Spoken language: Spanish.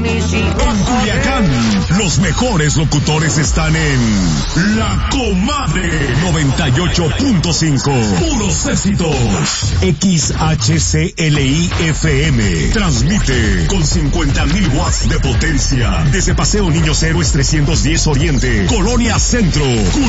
mis hijos. En Culiacán, los mejores locutores están en La Comadre 98.5. Puros éxitos. XHCLI FM transmite con 50,000 watts de potencia desde Paseo Niños Héroes 310 Oriente, Colonia Centro.